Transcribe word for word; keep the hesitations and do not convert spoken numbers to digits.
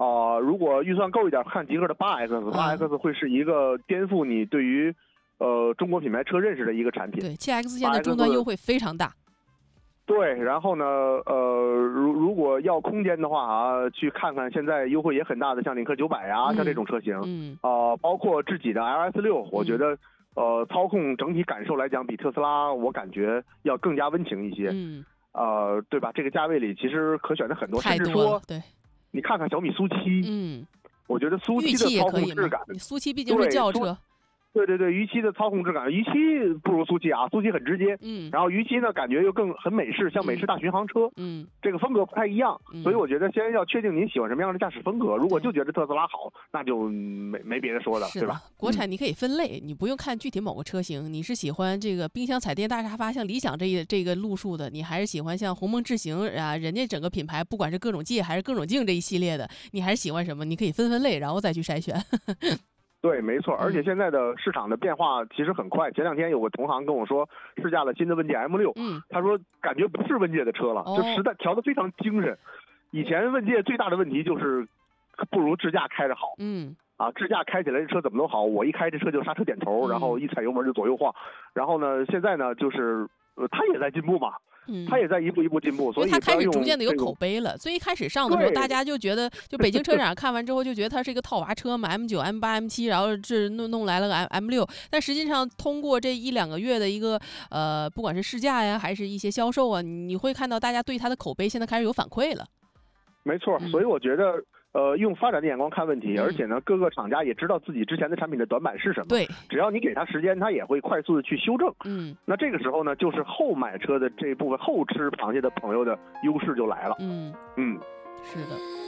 啊、呃，如果预算够一点，看极客的八 X， 八 X 会是一个颠覆你对于呃中国品牌车认识的一个产品。 对，七 X 现在终端优惠非常大。 对，然后呢，呃，如如果要空间的话啊，去看看现在优惠也很大的，像领克九百啊，嗯、像这种车型， 嗯， 啊、呃，包括智己的 L S 六，我觉得。嗯呃，操控整体感受来讲，比特斯拉我感觉要更加温情一些。 嗯， 呃，对吧？这个价位里其实可选的很多， 太多甚至说， 对， 你看看小米苏七， 嗯， 我觉得苏七的操控质感， 苏七毕竟是轿车。 对对对，鱼七的操控质感，鱼七不如苏七啊，苏七很直接， 嗯， 然后鱼七呢感觉又更很美式，像美式大巡航车， 嗯， 这个风格不太一样， 嗯、 所以我觉得先要确定您喜欢什么样的驾驶风格，如果就觉得特斯拉好，那就没没别的说的， 是对吧？ 国产你可以分类，嗯、你不用看具体某个车型，你是喜欢这个冰箱、彩电、大沙发，像理想这一这个路数的，你还是喜欢像鸿蒙智行啊，人家整个品牌不管是各种界还是各种镜这一系列的，你还是喜欢什么？你可以分分类，然后再去筛选。 对，没错，而且现在的市场的变化其实很快。前两天有个同行跟我说，试驾了新的问界 M 六， 嗯， 他说感觉不是问界的车了， 哦、 就实在调得非常精神。以前问界最大的问题就是不如智驾开着好， 嗯， 啊，智驾开起来这车怎么都好，我一开这车就刹车点头，然后一踩油门就左右晃，然后呢，现在呢就是呃，它也在进步嘛。 嗯， 他也在一步一步进步，所以他开始逐渐的有口碑了。最一开始上的时候，大家就觉得，就北京车展看完之后就觉得它是一个套娃车嘛 ，M 九、M 八、M 七，然后这弄弄来了个 M M 六。但实际上，通过这一两个月的一个呃，不管是试驾呀，还是一些销售啊，你会看到大家对它的口碑现在开始有反馈了。 没错，所以我觉得。呃，用发展的眼光看问题， 嗯、 而且呢，各个厂家也知道自己之前的产品的短板是什么。 对， 只要你给他时间，他也会快速的去修正。 嗯， 那这个时候呢，就是后买车的这部分后吃螃蟹的朋友的优势就来了。 嗯嗯， 是的。